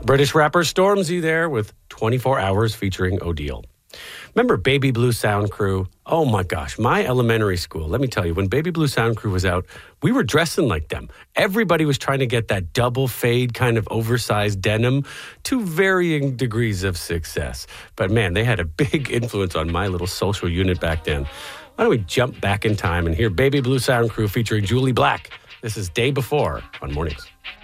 British rapper Stormzy there with 24 Hours featuring Odile. Remember Baby Blue Sound Crew? Oh my gosh, my elementary school, let me tell you, when Baby Blue Sound Crew was out, we were dressing like them. Everybody was trying to get that double fade kind of oversized denim to varying degrees of success. But man, they had a big influence on my little social unit back then. Why don't we jump back in time and hear Baby Blue Sound Crew featuring Julie Black? This is Day Before on Mornings.